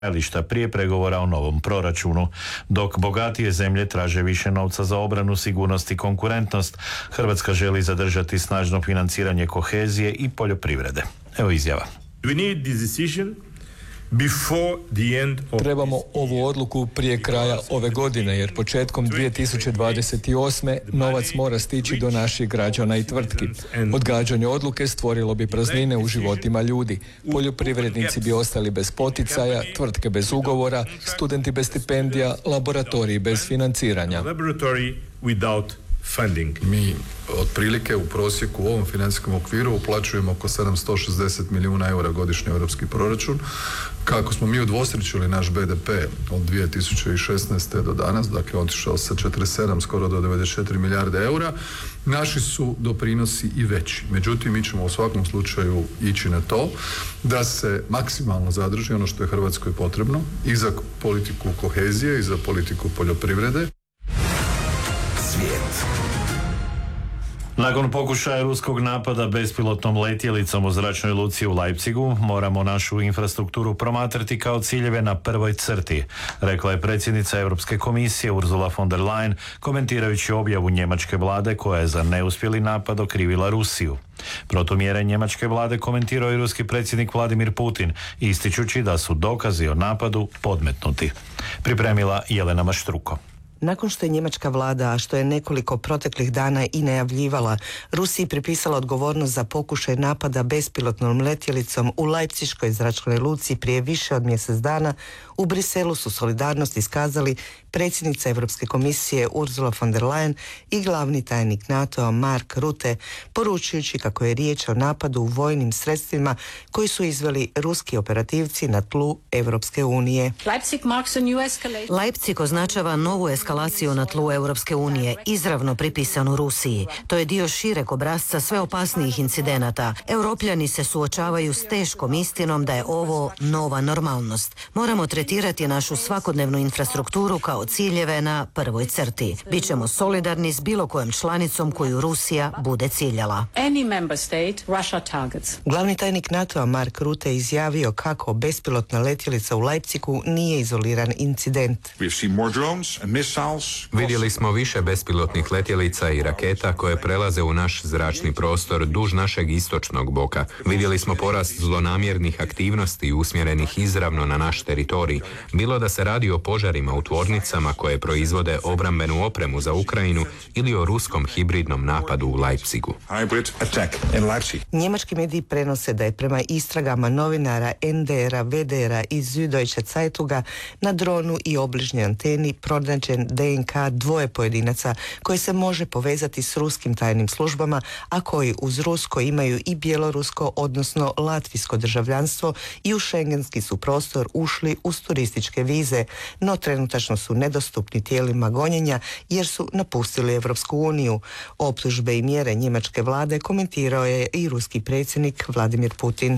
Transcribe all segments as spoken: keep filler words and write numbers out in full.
stajališta prije pregovora o novom proračunu. Dok bogatije zemlje traže više novca za obranu, sigurnost i konkurentnost, Hrvatska želi zadržati snažno financiranje kohezije i poljoprivrede. Evo izjava. We need this decision before the end of... Trebamo ovu odluku prije kraja ove godine, jer početkom dvije tisuće dvadeset osme. novac mora stići do naših građana i tvrtki. Odgađanje odluke stvorilo bi praznine u životima ljudi. Poljoprivrednici bi ostali bez poticaja, tvrtke bez ugovora, studenti bez stipendija, laboratoriji bez financiranja. Funding. Mi otprilike u prosjeku u ovom financijskom okviru uplaćujemo oko sedamsto šezdeset milijuna eura godišnje europski proračun. Kako smo mi udvostručili naš be de pe od dvije tisuće šesnaeste. do danas, dakle otišao sa četrdeset sedam skoro do devedeset četiri milijarde eura, naši su doprinosi i veći. Međutim, mi ćemo u svakom slučaju ići na to da se maksimalno zadrži ono što je Hrvatskoj potrebno i za politiku kohezije i za politiku poljoprivrede. Svijet. Nakon pokušaja ruskog napada bespilotnom letjelicom u zračnoj luci u Leipzigu, moramo našu infrastrukturu promatrati kao ciljeve na prvoj crti, rekla je predsjednica Europske komisije Ursula von der Leyen, komentirajući objavu njemačke vlade koja je za neuspjeli napad okrivila Rusiju. Protumjere njemačke vlade komentirao je ruski predsjednik Vladimir Putin, ističući da su dokazi o napadu podmetnuti. Pripremila Jelena Maštruko. Nakon što je njemačka vlada, a što je nekoliko proteklih dana i najavljivala, Rusiji pripisala odgovornost za pokušaj napada bespilotnom letjelicom u Leipziškoj zračnoj luci prije više od mjesec dana, u Briselu su solidarnost iskazali predsjednica Europske komisije Ursula von der Leyen i glavni tajnik NATO-a Mark Rutte, poručujući kako je riječ o napadu vojnim sredstvima koji su izveli ruski operativci na tlu Europske unije. Leipzig označava novu eskalaciju na tlu Europske unije, izravno pripisanu Rusiji. To je dio šireg obrasca sve opasnijih incidenata. Europljani se suočavaju s teškom istinom da je ovo nova normalnost. Moramo tretirati našu svakodnevnu infrastrukturu kao ciljeve na prvoj crti. Bićemo solidarni s bilo kojom članicom koju Rusija bude ciljala. Glavni tajnik NATO-a Mark Rutte izjavio kako bespilotna letjelica u Leipzigu nije izoliran incident. Vidjeli smo više bespilotnih letjelica i raketa koje prelaze u naš zračni prostor duž našeg istočnog boka. Vidjeli smo porast zlonamjernih aktivnosti usmjerenih izravno na naš teritorij, bilo da se radi o požarima u tvornicama koje proizvode obrambenu opremu za Ukrajinu ili o ruskom hibridnom napadu u Leipzigu. Njemački mediji prenose da je prema istragama novinara en de era, ve de era i Süddeutsche Zeitunga na dronu i obližnjoj anteni pronađen de en ka dvoje pojedinaca koje se može povezati s ruskim tajnim službama, a koji uz rusko imaju i bjelorusko, odnosno latvijsko državljanstvo i u šengenski su prostor ušli uz turističke vize, no trenutačno su nedostupni tijelima gonjenja jer su napustili Europsku uniju. Optužbe i mjere njemačke vlade komentirao je i ruski predsjednik Vladimir Putin.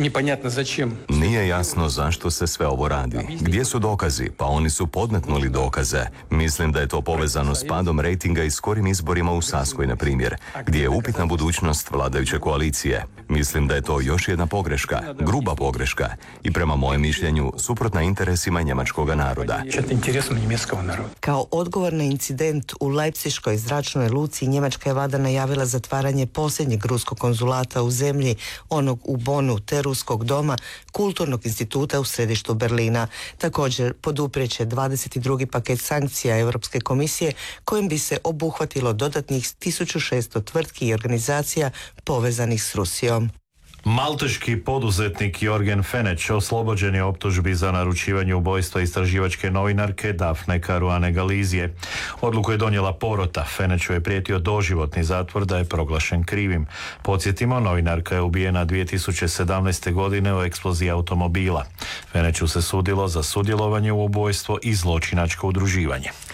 Nije jasno zašto se sve ovo radi. Gdje su dokazi? Pa oni su podmetnuli dokaze. Mislim da je to povezano s padom rejtinga i skorim izborima u Saskoj, na primjer, gdje je upitna budućnost vladajuće koalicije. Mislim da je to još jedna pogreška, gruba pogreška i prema mojem mišljenju suprotna interesima njemačkog naroda. Kao odgovor na incident u Leipziškoj zračnoj luci, njemačka je vlada najavila zatvaranje posljednjeg ruskog konzulata u zemlji, onog u Bonu, te ruskog doma, kulturnog instituta u središtu Berlina. Također poduprijeće dvadeset drugi paket sankcija Europske komisije kojim bi se obuhvatilo dodatnih tisuću šesto tvrtki i organizacija povezanih s Rusijom. Malteški poduzetnik Jorgen Fenech oslobođen je optužbi za naručivanje ubojstva istraživačke novinarke Dafne Caruane Galizije. Odluku je donijela porota. Fenechu je prijetio doživotni zatvor da je proglašen krivim. Podsjetimo, novinarka je ubijena dvije tisuće sedamnaeste. godine u eksploziji automobila. Fenechu se sudilo za sudjelovanje u ubojstvo i zločinačko udruživanje.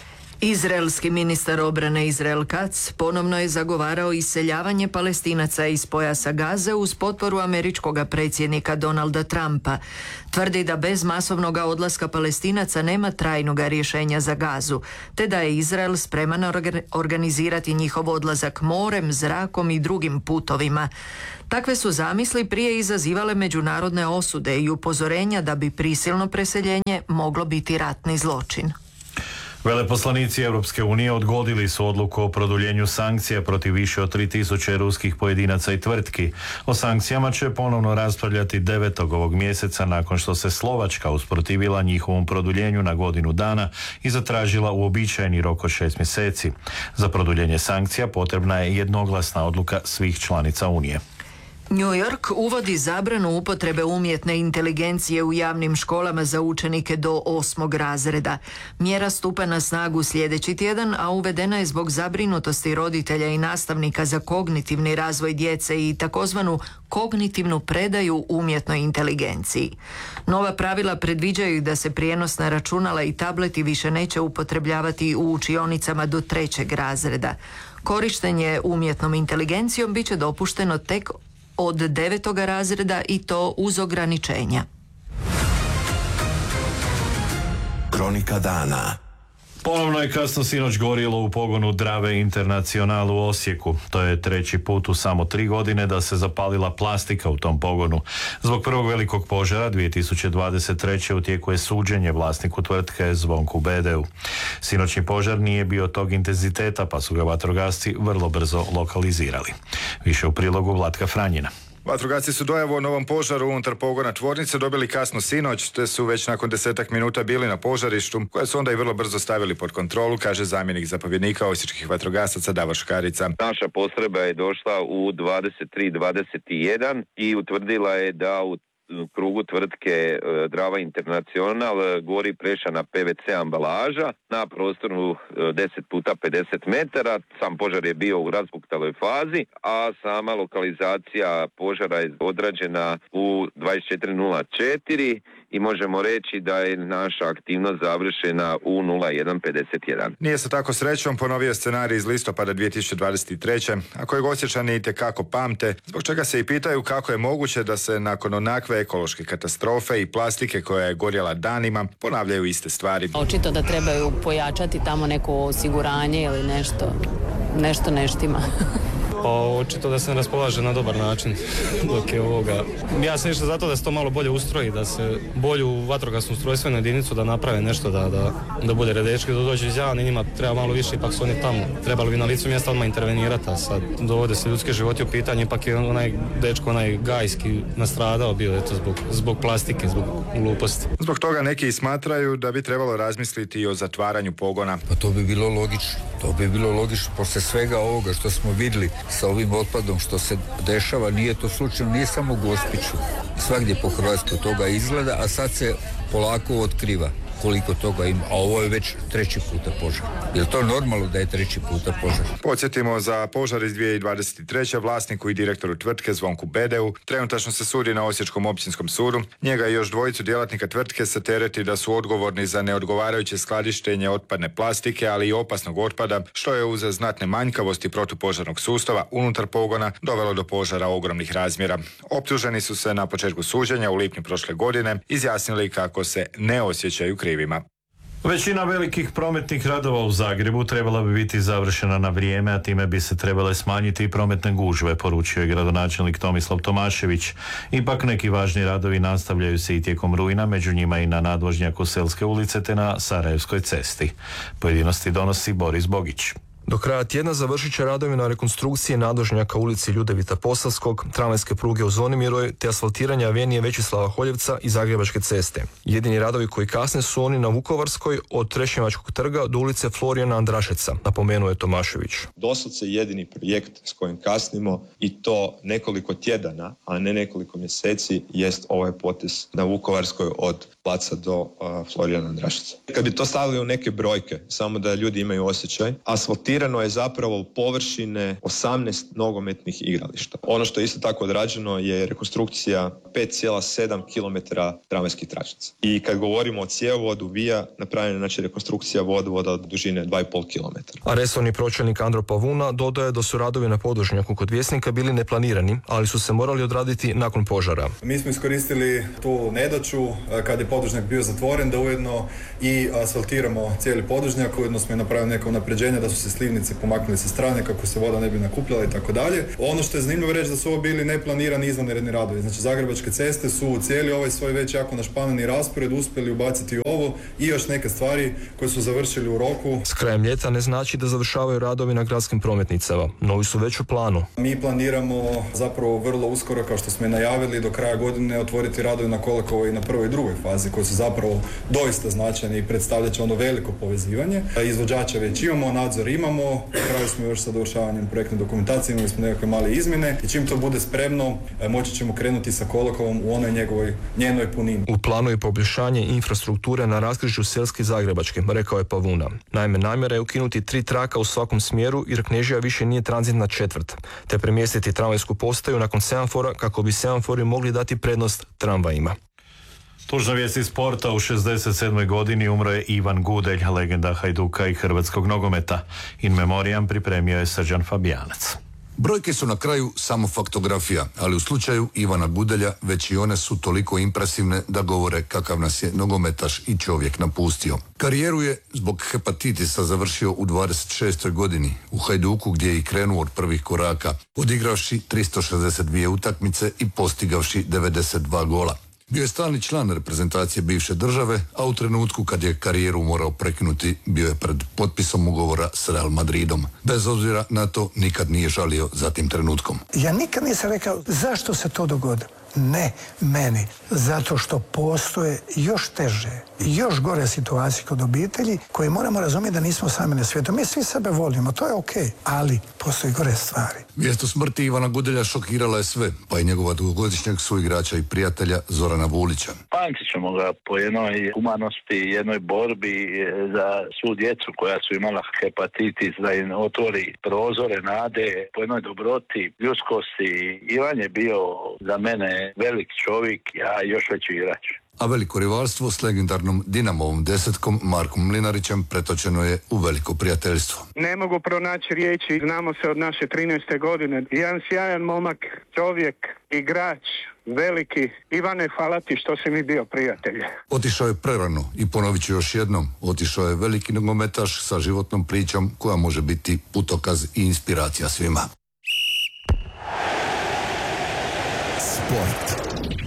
Izraelski ministar obrane Izrael Katz ponovno je zagovarao iseljavanje Palestinaca iz pojasa Gaze uz potporu američkog predsjednika Donalda Trumpa. Tvrdi da bez masovnog odlaska Palestinaca nema trajnog rješenja za Gazu, te da je Izrael spreman organizirati njihov odlazak morem, zrakom i drugim putovima. Takve su zamisli prije izazivale međunarodne osude i upozorenja da bi prisilno preseljenje moglo biti ratni zločin. Veleposlanici Europske unije odgodili su odluku o produljenju sankcija protiv više od tri tisuće ruskih pojedinaca i tvrtki. O sankcijama će ponovno raspravljati devetog ovog mjeseca nakon što se Slovačka usprotivila njihovom produljenju na godinu dana i zatražila uobičajeni rok od šest mjeseci. Za produljenje sankcija potrebna je jednoglasna odluka svih članica Unije. New York uvodi zabranu upotrebe umjetne inteligencije u javnim školama za učenike do osmog razreda. Mjera stupa na snagu sljedeći tjedan, a uvedena je zbog zabrinutosti roditelja i nastavnika za kognitivni razvoj djece i takozvanu kognitivnu predaju umjetnoj inteligenciji. Nova pravila predviđaju da se prijenosna računala i tableti više neće upotrebljavati u učionicama do trećeg razreda. Korištenje umjetnom inteligencijom bit će dopušteno tek od devetog razreda i to uz ograničenja. Kronika dana. Ponovno je kasno sinoć gorilo u pogonu Drave International u Osijeku. To je treći put u samo tri godine da se zapalila plastika u tom pogonu. Zbog prvog velikog požara dvije tisuće dvadeset treće u tijeku je suđenje vlasniku tvrtke Zvonku Bedeu. Sinoćni požar nije bio tog intenziteta, pa su ga vatrogasci vrlo brzo lokalizirali. Više u prilogu Vlatka Franjina. Vatrogasci su dojavu o novom požaru unutar pogona tvornice dobili kasno sinoć, te su već nakon desetak minuta bili na požarištu, koje su onda i vrlo brzo stavili pod kontrolu, kaže zamjenik zapovjednika osječkih vatrogasaca Davor Škarica. Naša postrojba je došla u dvadeset tri dvadeset jedan i utvrdila je da u krugu tvrtke Drava International gori prešana P V C ambalaža na prostoru deset puta pedeset metara. Sam požar je bio u razbuktaloj fazi, a sama lokalizacija požara je odrađena u dvadeset četiri nula četiri i možemo reći da je naša aktivnost završena u nula jedan pedeset jedan. Nije se tako srećom ponovio scenarij iz listopada dvije tisuće dvadeset treće, a kojeg Osječani itekako pamte, zbog čega se i pitaju kako je moguće da se nakon onakve ekološke katastrofe i plastike koja je gorjela danima ponavljaju iste stvari. Očito da trebaju pojačati tamo neko osiguranje ili nešto, nešto neštima. Pa očito da se ne raspolaže na dobar način dok je ovoga. Ja sam išao zato da se to malo bolje ustroji, da se bolju vatrogasnu ustrojstvenu jedinicu da naprave nešto, da, da, da bude redečki, da dođe iz javni, njima treba malo više, ipak su oni tamo. Trebali bi na licu mjesta odmah intervenirati, a sad dovode se ljudske životi u pitanje, ipak je onaj dečko, onaj gajski nastradao bio eto, zbog, zbog plastike, zbog gluposti. Zbog toga neki smatraju da bi trebalo razmisliti i o zatvaranju pogona. Pa to bi bilo logično, to bi bilo logično posle svega ovoga što smo vidjeli sa ovim otpadom što se dešava, nije to slučajno, nije samo u Gospiću. Svagdje po Hrvatskoj toga izgleda, a sad se polako otkriva koliko toga ima, a ovo je već treći puta požar. Je li to normalno da je treći puta požar? Podsjetimo, za požar iz dvije tisuće dvadeset treće vlasniku i direktoru tvrtke Zvonku Bedeu trenutačno se sudi na Osječkom općinskom sudu. Njega i još dvojicu djelatnika tvrtke se tereti da su odgovorni za neodgovarajuće skladištenje otpadne plastike, ali i opasnog otpada, što je uz znatne manjkavosti protupožarnog sustava unutar pogona dovelo do požara ogromnih razmjera. Optuženi su se na početku suđenja u lipnju prošle godine izjasnili kako se ne osjećaju krivima. Većina velikih prometnih radova u Zagrebu trebala bi biti završena na vrijeme, a time bi se trebale smanjiti i prometne gužve, poručio je gradonačelnik Tomislav Tomašević. Ipak neki važni radovi nastavljaju se i tijekom rujna, među njima i na nadvožnjaku Selske ulice te na Sarajevskoj cesti. Pojedinosti donosi Boris Bogić. Do kraja tjedna završit će radovi na rekonstrukciji nadvožnjaka ulici Ljudevita Posavskog, tramvajske pruge u Zvonimiroj te asfaltiranja avenije Večislava Holjevca i Zagrebačke ceste. Jedini radovi koji kasne su oni na Vukovarskoj od Trešnjevačkog trga do ulice Florijana Andrašeca, napomenuo je Tomašević. Doslovce jedini projekt s kojim kasnimo i to nekoliko tjedana, a ne nekoliko mjeseci, jest ovaj potez na Vukovarskoj od placa do uh, Florijana Andrašića. Kad bi to stavili u neke brojke, samo da ljudi imaju osjećaj, asfaltirano je zapravo površine osamnaest nogometnih igrališta. Ono što je isto tako odrađeno je rekonstrukcija pet zarez sedam kilometara tramvajskih tračnica. I kad govorimo o cjevovodu Vija, napravljena je znači rekonstrukcija vodovoda od dužine dva i pol kilometra. A resorni pročelnik Andro Pavuna dodaje da su radovi na Podužnjaku kod Vjesnika bili neplanirani, ali su se morali odraditi nakon požara. Mi smo iskoristili tu nedaću kad je Podužnjak bio zatvoren da ujedno i asfaltiramo cijeli Podužnjak, ujedno smo i napravili neka unapređenja da su se slivnici pomaknuli sa strane kako se voda ne bi nakupljala i tako dalje. Ono što je zanimljivo reći da su ovo bili neplanirani izvanredni radovi. Znači Zagrebačke ceste su u cijeli ovaj svoj već jako našpanani raspored uspjeli ubaciti ovo i još neke stvari koje su završili u roku. S krajem ljeta ne znači da završavaju radovi na gradskim prometnicama. Novi su već u planu. Mi planiramo zapravo vrlo uskoro, kao što smo i najavili, do kraja godine otvoriti radovi na Kolekovoj i na prvoj i drugoj fazi, koji su zapravo doista značajni i predstavljat će ono veliko povezivanje. Izvođača već imamo, nadzor imamo, na kraju smo još sa dovršavanjem projektne dokumentacije, imali smo nekakve male izmjene i čim to bude spremno, moći ćemo krenuti sa Kolekovom u onoj njegovoj, njenoj punini. U planu je poboljšanje infrastrukture na raskrižju Selske i Zagrebačke, rekao je Pavuna. Naime, namjera je ukinuti tri traka u svakom smjeru jer Knežija više nije tranzitna četvrt, te premjestiti tramvajsku postaju nakon semafora kako bi semafori mogli dati prednost tramvajima. Tužna vijest iz sporta, u šezdeset sedmoj godini umro je Ivan Gudelj, legenda Hajduka i hrvatskog nogometa. In memoriam pripremio je Srđan Fabijanac. Brojke su na kraju samo faktografija, ali u slučaju Ivana Gudelja već i one su toliko impresivne da govore kakav nas je nogometaš i čovjek napustio. Karijeru je zbog hepatitisa završio u dvadeset šestoj godini u Hajduku, gdje je i krenuo od prvih koraka, odigravši tristo šezdeset dvije utakmice i postigavši devedeset dva gola. Bio je stalni član reprezentacije bivše države, a u trenutku kad je karijeru morao prekinuti, bio je pred potpisom ugovora s Real Madridom. Bez obzira na to, nikad nije žalio za tim trenutkom. Ja nikad nisam rekao zašto se to dogodilo. Ne meni, zato što postoje još teže, još gore situacije kod obitelji koje moramo razumjeti da nismo sami na svijetu. Mi svi sebe volimo, to je okej, ali postoje gore stvari. Vijest o smrti Ivana Gudelja šokirala je sve, pa i njegova dugogodišnjeg suigrača i prijatelja Zorana Vulića. Pamtit ćemo ga po jednoj humanosti, jednoj borbi za svu djecu koja su imala hepatitis, da im otvori prozore nade, po jednoj dobroti, ljudskosti. Ivan je bio za mene velik čovjek, a još veći igrač. A veliko rivalstvo s legendarnom Dinamovom desetkom Markom Mlinarićem pretočeno je u veliko prijateljstvo. Ne mogu pronaći riječi, znamo se od naše trinaeste godine. Jedan sjajan momak, čovjek, igrač, veliki. Ivane, hvala ti što si mi bio prijatelj. Otišao je prerano i ponovit ću još jednom, otišao je veliki nogometaš sa životnom pričom koja može biti putokaz i inspiracija svima. Sport.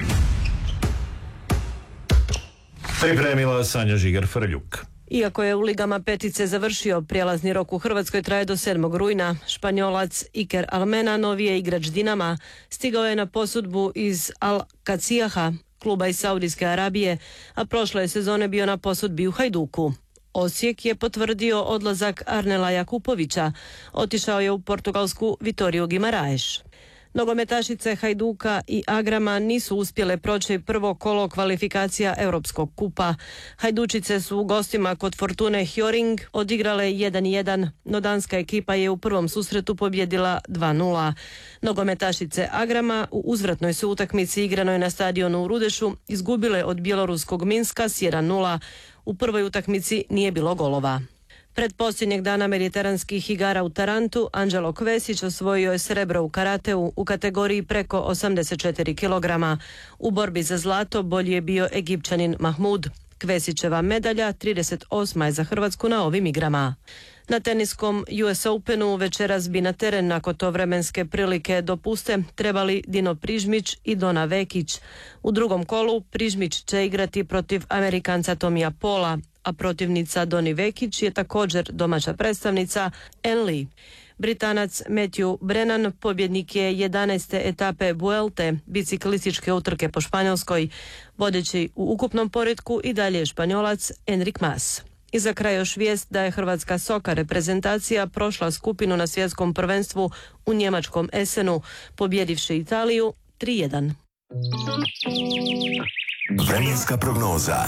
Pripremila Sanja Žigar-Frljuk. Iako je u ligama petice završio, prijelazni rok u Hrvatskoj traje do sedmog rujna. Španjolac Iker Almena, novi je igrač Dinama, stigao je na posudbu iz Al-Kacijaha, kluba iz Saudijske Arabije, a prošle sezone bio na posudbi u Hajduku. Osijek je potvrdio odlazak Arnela Jakupovića, otišao je u portugalsku Vitoriju Guimaraes. Nogometašice Hajduka i Agrama nisu uspjele proći prvo kolo kvalifikacija Europskog kupa. Hajdučice su u gostima kod Fortune Hjoring odigrale jedan jedan, no danska ekipa je u prvom susretu pobjedila dva nula. Nogometašice Agrama u uzvratnoj su utakmici igranoj na stadionu u Rudešu izgubile od bjeloruskog Minska s jedan nula. U prvoj utakmici nije bilo golova. Pred posljednjeg dana mediteranskih igara u Tarantu, Anđelo Kvesić osvojio je srebro u karateu u kategoriji preko osamdeset četiri kilograma. U borbi za zlato bolji je bio Egipćanin Mahmud. Kvesićeva medalja trideset osma je za Hrvatsku na ovim igrama. Na teniskom U S Openu večeras bi na teren nakon to vremenske prilike dopuste trebali Dino Prižmić i Dona Vekić. U drugom kolu Prižmić će igrati protiv Amerikanca Tomija Pola, a protivnica Doni Vekić je također domaća predstavnica Ann Lee. Britanac Matthew Brennan pobjednik je jedanaeste etape Vuelte, biciklističke utrke po Španjolskoj, vodeći u ukupnom poretku i dalje je Španjolac Enric Mas. I za kraj još vijest da je hrvatska soka reprezentacija prošla skupinu na svjetskom prvenstvu u njemačkom Essenu, pobjedivši Italiju tri jedan. Vremenska prognoza.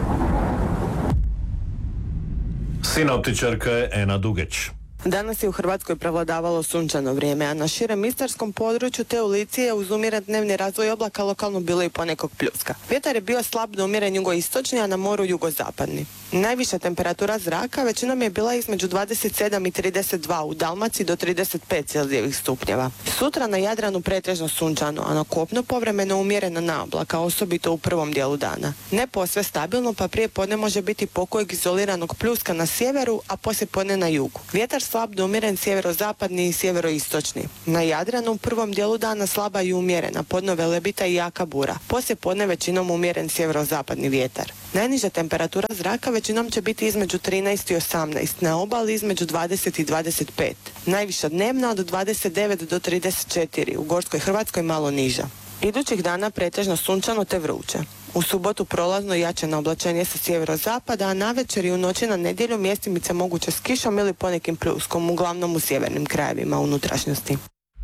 Sinoptičarka je Ena Dugeć. Danas je u Hrvatskoj prevladavalo sunčano vrijeme, a na širem istarskom području te u Lici je uz umjeren dnevni razvoj oblaka lokalno bilo i ponekog pljuska. Vjetar je bio slab do umjeren jugoistočni, a na moru jugozapadni. Najviša temperatura zraka većinom je bila između dvadeset sedam i trideset dva, u Dalmaciji do trideset pet celzijevih stupnjeva. Sutra na Jadranu pretežno sunčano, a na kopnu povremeno umjerena naoblaka, osobito u prvom dijelu dana. Ne posve stabilno, pa prije podne može biti pokojeg izoliranog pljuska na sjeveru, a poslije podne na jugu. Vjetar slab do umjeren sjeverozapadni i sjeveroistočni. Na Jadranu u prvom dijelu dana slaba i umjerena, podno velebita i jaka bura. Poslije podne većinom umjeren sjeverozapadni vjetar. Najniža temperatura zraka većinom će biti između trinaest i osamnaest, na obali između dvadeset i dvadeset pet. Najviša dnevna od dvadeset devet do trideset četiri, u Gorskoj Hrvatskoj malo niža. Idućih dana pretežno sunčano te vruće. U subotu prolazno jače na oblačenje sa sjeverozapada, a navečer i u noći na nedjelju mjestimice moguće s kišom ili ponekim pljuskom, uglavnom u sjevernim krajevima unutrašnjosti.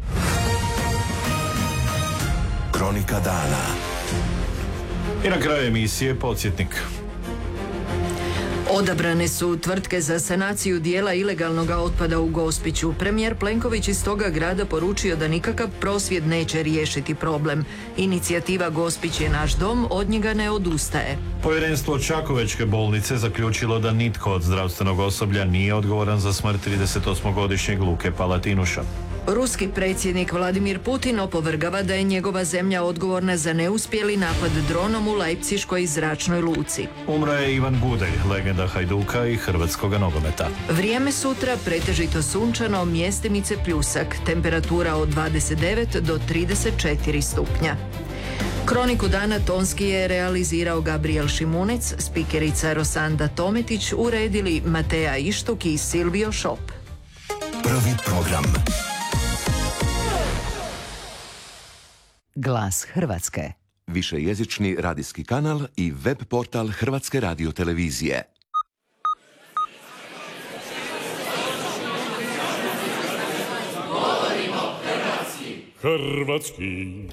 Kronika dana. I na kraju emisije podsjetnik. Odabrane su tvrtke za sanaciju dijela ilegalnog otpada u Gospiću. Premijer Plenković iz toga grada poručio da nikakav prosvjed neće riješiti problem. Inicijativa Gospić je naš dom, od njega ne odustaje. Povjerenstvo Čakovečke bolnice zaključilo da nitko od zdravstvenog osoblja nije odgovoran za smrt tridesetosmogodišnjeg Luke Palatinuša. Ruski predsjednik Vladimir Putin opovrgava da je njegova zemlja odgovorna za neuspjeli napad dronom u Leipziškoj zračnoj luci. Umro je Ivan Gudelj, legenda Hajduka i hrvatskoga nogometa. Vrijeme sutra pretežito sunčano, mjestimice pljusak, temperatura od dvadeset devet do trideset četiri stupnja. Kroniku dana tonski je realizirao Gabriel Šimunec, spikerica Rosanda Tometić, uredili Mateja Ištuk i Silvio Šop. Prvi program. Glas Hrvatske. Višejezični radijski kanal i web portal Hrvatske radiotelevizije. Govorimo hrvatski. Hrvatski.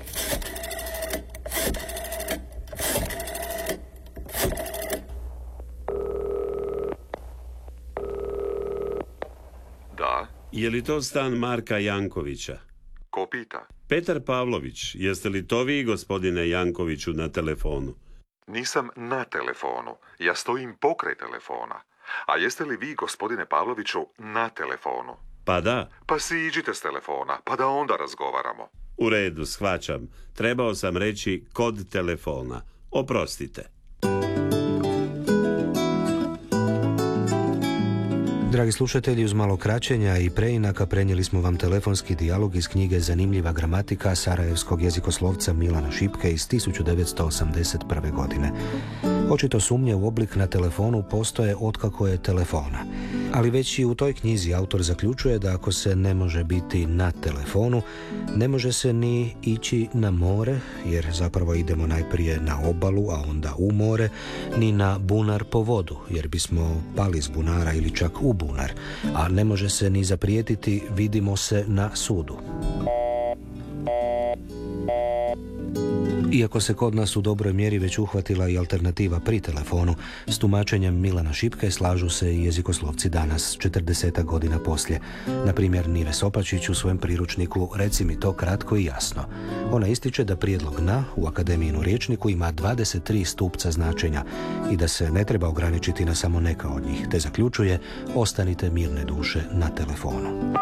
Da. Je li to stan Marka Jankovića? Ko pita? Petar Pavlović, jeste li to vi, gospodine Jankoviću, na telefonu? Nisam na telefonu, ja stojim pokraj telefona. A jeste li vi, gospodine Pavloviću, na telefonu? Pa da. Pa siđite s telefona, pa da onda razgovaramo. U redu, shvaćam. Trebao sam reći kod telefona. Oprostite. Dragi slušatelji, uz malo kraćenja i preinaka prenijeli smo vam telefonski dijalog iz knjige Zanimljiva gramatika sarajevskog jezikoslovca Milana Šipke iz tisuću devetsto osamdeset prve. godine. Očito sumnje u oblik na telefonu postoje otkako je telefona. Ali već i u toj knjizi autor zaključuje da ako se ne može biti na telefonu, ne može se ni ići na more, jer zapravo idemo najprije na obalu, a onda u more, ni na bunar po vodu, jer bismo pali s bunara ili čak u bunar, a ne može se ni zaprijetiti vidimo se na sudu. Iako se kod nas u dobroj mjeri već uhvatila i alternativa pri telefonu, s tumačenjem Milana Šipke slažu se i jezikoslovci danas, četrdesetak godina poslije. Na primjer, Nive Sopačić u svojem priručniku Reci mi to kratko i jasno. Ona ističe da prijedlog na u akademijinu rječniku ima dvadeset tri stupca značenja i da se ne treba ograničiti na samo neka od njih, te zaključuje ostanite mirne duše na telefonu.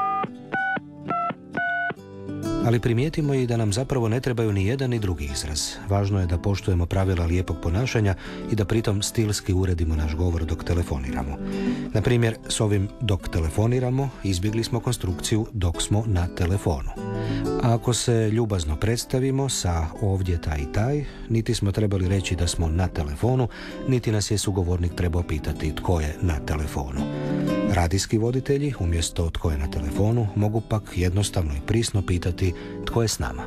Ali primijetimo i da nam zapravo ne trebaju ni jedan ni drugi izraz. Važno je da poštujemo pravila lijepog ponašanja i da pritom stilski uredimo naš govor dok telefoniramo. Na primjer, s ovim dok telefoniramo izbjegli smo konstrukciju dok smo na telefonu. A ako se ljubazno predstavimo sa ovdje taj i taj, niti smo trebali reći da smo na telefonu, niti nas je sugovornik trebao pitati tko je na telefonu. Radijski voditelji, umjesto tko je na telefonu, mogu pak jednostavno i prisno pitati tko je s nama.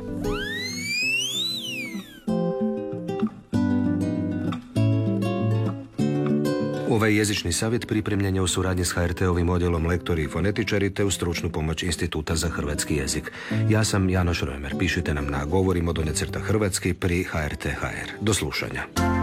Ovaj jezični savjet pripremljen je u suradnji s H R T-ovim odjelom lektori i fonetičari te u stručnu pomoć Instituta za hrvatski jezik. Ja sam Janoš Römer. Pišite nam na govorimo do crta hrvatski pri H R T H R. Do slušanja.